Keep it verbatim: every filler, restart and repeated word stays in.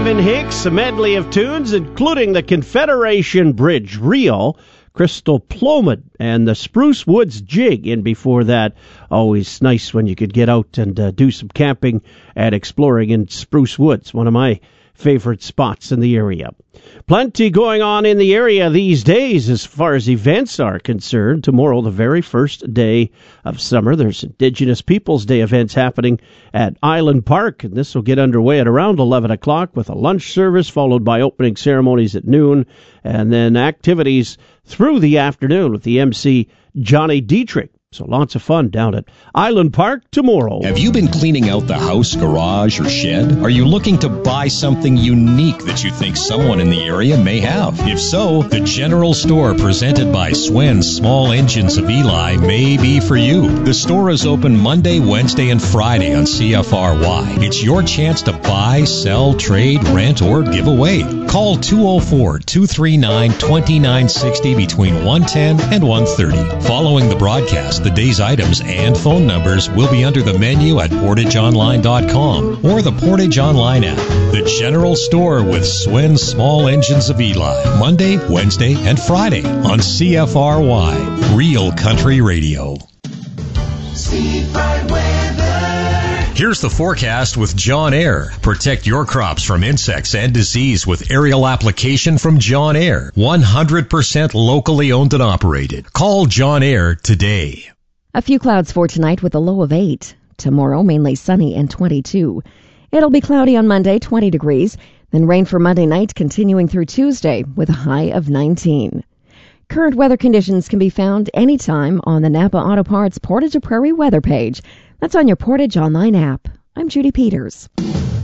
Kevin Hicks, a medley of tunes, including the Confederation Bridge Reel, Crystal Plummet, and the Spruce Woods Jig. And before that, always nice when you could get out and uh, do some camping and exploring in Spruce Woods, one of my favorite spots in the area. Plenty going on in the area these days as far as events are concerned. Tomorrow, the very first day of summer, there's Indigenous Peoples Day events happening at Island Park, and this will get underway at around eleven o'clock with a lunch service followed by opening ceremonies at noon, and then activities through the afternoon with the M C Johnny Dietrich. So lots of fun down at Island Park tomorrow. Have you been cleaning out the house, garage, or shed? Are you looking to buy something unique that you think someone in the area may have? If so, the General Store presented by Swen's Small Engines of Eli may be for you. The store is open Monday, Wednesday, and Friday on C F R Y. It's your chance to buy, sell, trade, rent, or give away. Call two oh four, two three nine, two nine six oh between one ten and one thirty. Following the broadcast, the day's items and phone numbers will be under the menu at portage online dot com or the Portage Online app. The General Store with Swen's Small Engines of Eli, Monday, Wednesday, and Friday on C F R Y, Real Country Radio. Seafront weather. Here's the forecast with John Air. Protect your crops from insects and disease with aerial application from John Air. one hundred percent locally owned and operated. Call John Air today. A few clouds for tonight with a low of eight. Tomorrow, mainly sunny and twenty-two. It'll be cloudy on Monday, twenty degrees. Then rain for Monday night, continuing through Tuesday with a high of nineteen. Current weather conditions can be found anytime on the Napa Auto Parts Portage to Prairie weather page. That's on your Portage Online app. I'm Judy Peters.